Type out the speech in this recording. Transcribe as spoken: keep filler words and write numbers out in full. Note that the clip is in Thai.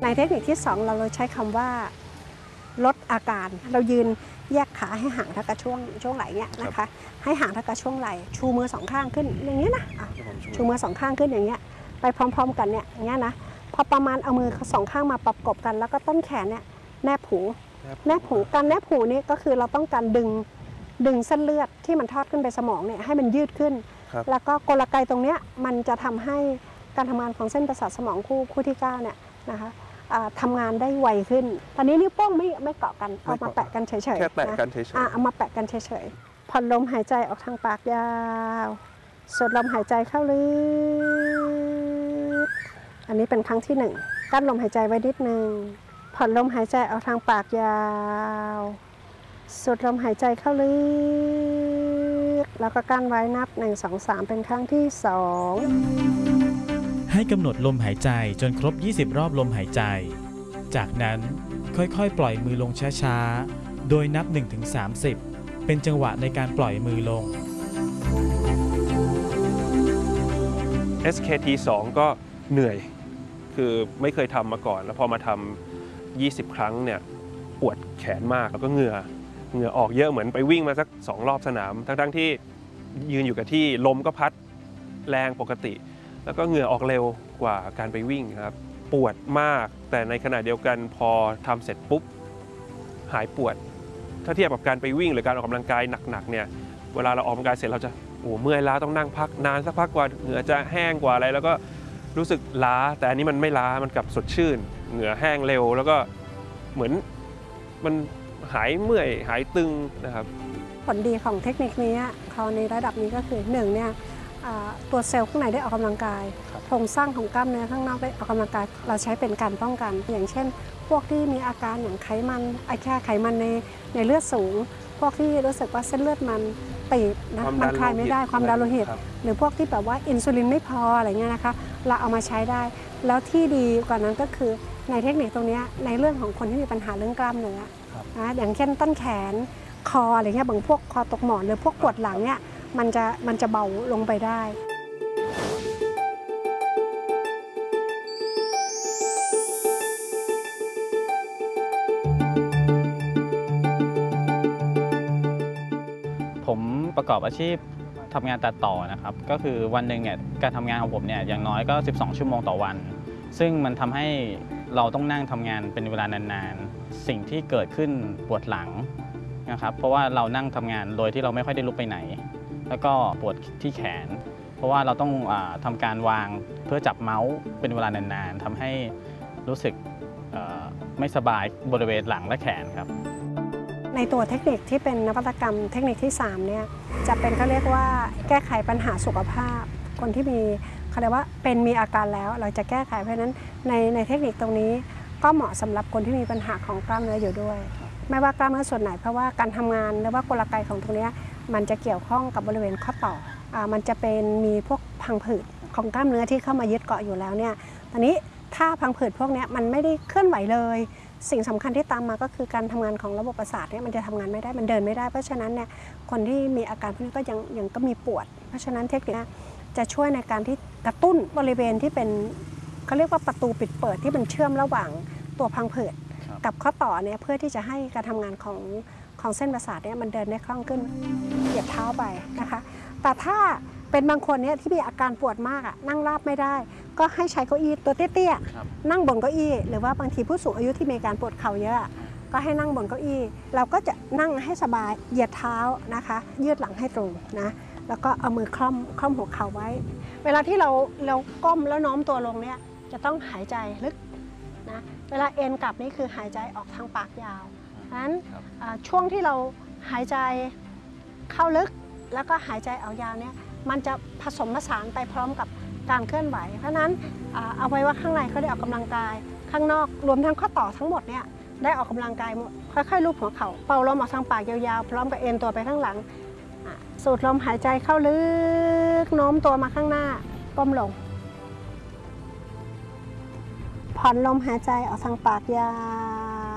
เทคนิคที่สองเราเลยใช้คำว่าลดอาการเรายืนแยกขาให้ห่างเท่ากับช่วงช่วงไหล่เนี่ยนะคะให้ห่างเท่ากับช่วงไหล่ชูมือสองข้างขึ้นอย่างนี้นะชูมือสองข้างขึ้นอย่างเงี้ยไปพร้อมๆกันเนี่ยอย่างเงี้ยนะพอประมาณเอามือสองข้างมาประกบกันแล้วก็ต้นแขนเนี่ยแนบหูแนบหูการแนบหูนี่ก็คือเราต้องการดึงดึงเส้นเลือดที่มันทอดขึ้นไปสมองเนี่ยให้มันยืดขึ้นแล้วก็กลไกตรงเนี้ยมันจะทำให้การทำงานของเส้นประสาทสมองคู่คู่ที่เก้าเนี่ยนะคะทำงานได้ไวขึ้นตอนนี้นิ้วโป้งไม่ไม่เกาะกันเอามาแปะกันเฉยๆแค่แตะกันเฉยๆเอามาแปะกันเฉยๆผ่อนลมหายใจออกทางปากยาวสูดลมหายใจเข้าลึกอันนี้เป็นครั้งที่หนึ่งกั้นลมหายใจไว้นิดนึงผ่อนลมหายใจออกทางปากยาวสูดลมหายใจเข้าลึกแล้วก็กั้นไว้นับหนึ่งสองสามเป็นครั้งที่สองให้กำหนดลมหายใจจนครบยี่สิบรอบลมหายใจจากนั้นค่อยๆปล่อยมือลงช้าๆโดยนับ หนึ่งถึงสามสิบ เป็นจังหวะในการปล่อยมือลงเอส เค ที สอง ก็เหนื่อยคือไม่เคยทำมาก่อนแล้วพอมาทำยี่สิบครั้งเนี่ยปวดแขนมากแล้วก็เหงื่อเหงื่อออกเยอะเหมือนไปวิ่งมาสักสองรอบสนามทั้งๆที่ยืนอยู่กับที่ลมก็พัดแรงปกติแล้วก็เหงื่อออกเร็วกว่าการไปวิ่งครับปวดมากแต่ในขณะเดียวกันพอทำเสร็จปุ๊บหายปวดถ้าเทียบกับการไปวิ่งหรือการออกกำลังกายหนักๆเนี่ยเวลาเราออกกำลังกายเสร็จเราจะโอ้เมื่อยล้าต้องนั่งพักนานสักพักกว่าเหงื่อจะแห้งกว่าอะไรแล้วก็รู้สึกล้าแต่อันนี้มันไม่ล้ามันกลับสดชื่นเหงื่อแห้งเร็วแล้วก็เหมือนมันหายเมื่อยหายตึงนะครับผลดีของเทคนิคนี้เขาในระดับนี้ก็คือหนึ่งเนี่ยตัวเซลล์ข้างในได้ออกกำลังกายโครงสร้างของกล้ามเนื้อข้างนอกได้ออกกำลังกายเราใช้เป็นการป้องกันอย่างเช่นพวกที่มีอาการอย่างไขมันไอแค่ไขมันในในเลือดสูงพวกที่รู้สึกว่าเส้นเลือดมันตีบนะมันคลายไม่ได้ความดันโลหิตหรือพวกที่แบบว่าอินซูลินไม่พออะไรเงี้ยนะคะเราเอามาใช้ได้แล้วที่ดีกว่านั้นก็คือในเทคนิคตรงนี้ในเรื่องของคนที่มีปัญหาเรื่องกล้ามเนื้อนะอย่างเช่นต้นแขนคออะไรเงี้ยบางพวกคอตกหมอนหรือพวกปวดหลังเนี่ยมันจะมันจะเบาลงไปได้ผมประกอบอาชีพทำงานตัดต่อนะครับก็คือวันหนึ่งเนี่ยการทำงานของผมเนี่ยอย่างน้อยก็สิบสองชั่วโมงต่อวันซึ่งมันทำให้เราต้องนั่งทำงานเป็นเวลานานๆสิ่งที่เกิดขึ้นปวดหลังนะครับเพราะว่าเรานั่งทำงานโดยที่เราไม่ค่อยได้ลุกไปไหนแล้วก็ปวดที่แขนเพราะว่าเราต้องอ่าทำการวางเพื่อจับเมาส์เป็นเวลานานๆทำให้รู้สึกไม่สบายบริเวณหลังและแขนครับในตัวเทคนิคที่เป็นนวัตกรรมเทคนิคที่สามเนี่ยจะเป็นเขาเรียกว่าแก้ไขปัญหาสุขภาพคนที่มีเขาเรียกว่าเป็นมีอาการแล้วเราจะแก้ไขเพราะฉะนั้นในในเทคนิคตรงนี้ก็เหมาะสำหรับคนที่มีปัญหาของกล้ามเนื้ออยู่ด้วยไม่ว่ากล้ามเนื้อส่วนไหนเพราะว่าการทำงานหรือว่ากลไกของตรงนี้มันจะเกี่ยวข้องกับบริเวณข้อต่ออ่ามันจะเป็นมีพวกพังผืดของกล้ามเนื้อที่เข้ามายึดเกาะอยู่แล้วเนี่ยตอนนี้ถ้าพังผืดพวกนี้มันไม่ได้เคลื่อนไหวเลยสิ่งสำคัญที่ตามมาก็คือการทำงานของระบบประสาทเนี่ยมันจะทำงานไม่ได้มันเดินไม่ได้เพราะฉะนั้นเนี่ยคนที่มีอาการพวกนี้ก็ยังยังก็มีปวดเพราะฉะนั้นเทคนิคจะช่วยในการที่กระตุ้นบริเวณที่เป็นเขาเรียกว่าประตูปิดเปิดที่มันเชื่อมระหว่างตัวพังผืดกับข้อต่อเนี่ยเพื่อที่จะให้การทำงานของของเส้นประสาทเนี่ยมันเดินได้คล่องขึ้นเหยียบเท้าไปนะคะแต่ถ้าเป็นบางคนเนี่ยที่มีอาการปวดมากอ่ะนั่งราบไม่ได้ก็ให้ใช้เก้าอี้ตัวเตี้ยๆนั่งบนเก้าอี้หรือว่าบางทีผู้สูงอายุที่มีการปวดเข่าเยอะก็ให้นั่งบนเก้าอี้เราก็จะนั่งให้สบายเหยียดเท้านะคะยืดหลังให้ตรงนะแล้วก็เอามือคล่อมคล่อมหัวเข่าไว้เวลาที่เราเราก้มแล้วโน้มตัวลงเนี่ยจะต้องหายใจลึกนะเวลาเอ็นกลับนี่คือหายใจออกทางปากยาวเพราะฉะนั้นช่วงที่เราหายใจเข้าลึกแล้วก็หายใจออกยาวเนี่ยมันจะผสมผสานไปพร้อมกับการเคลื่อนไหวเพราะนั้นเอาไว้ว่าข้างในเขาได้ออกกำลังกายข้างนอกรวมทั้งข้อต่อทั้งหมดเนี่ยได้ออกกำลังกายหมดค่อยๆลูบหัวเข่าเป่าลมออกทางปากยาวๆพร้อมกับเอ็นตัวไปข้างหลังสูดลมหายใจเข้าลึกโน้มตัวมาข้างหน้าก้มลงผ่อนลมหายใจออกทางปากยาว